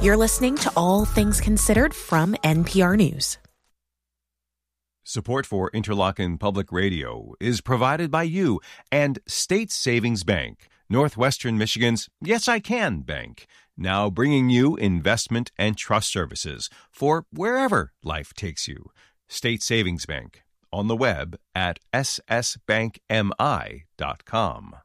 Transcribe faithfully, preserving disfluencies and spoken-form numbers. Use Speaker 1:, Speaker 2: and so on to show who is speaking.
Speaker 1: You're listening to All Things Considered from N P R News.
Speaker 2: Support for Interlochen Public Radio is provided by you and State Savings Bank, Northwestern Michigan's Yes I Can Bank, now bringing you investment and trust services for wherever life takes you. State Savings Bank, on the web at s s bank m i dot com.